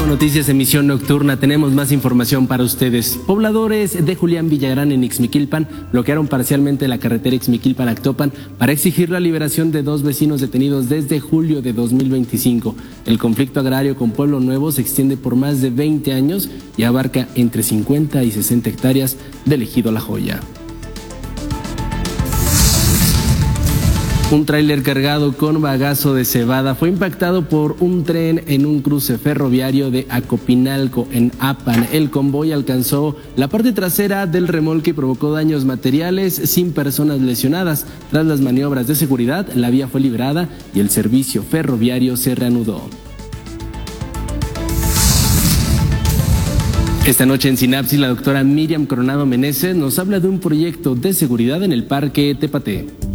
Como noticias emisión nocturna, tenemos más información para ustedes. Pobladores de Julián Villagrán en Ixmiquilpan bloquearon parcialmente la carretera Ixmiquilpan-Actopan para exigir la liberación de 2 vecinos detenidos desde julio de 2025. El conflicto agrario con Pueblo Nuevo se extiende por más de 20 años y abarca entre 50 y 60 hectáreas del ejido La Joya. Un tráiler cargado con bagazo de cebada fue impactado por un tren en un cruce ferroviario de Acopinalco, en Apan. El convoy alcanzó la parte trasera del remolque y provocó daños materiales sin personas lesionadas. Tras las maniobras de seguridad, la vía fue librada y el servicio ferroviario se reanudó. Esta noche en Sinapsis, la doctora Miriam Coronado Meneses nos habla de un proyecto de seguridad en el Parque Tepate.